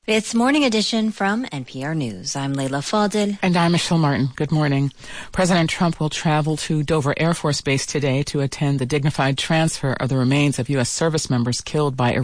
It's Morning Edition from NPR News. I'm Leila Fadel. And I'm Michelle Martin. Good morning. President Trump will travel to Dover Air Force Base today to attend the dignified transfer of the remains of U.S. service members killed by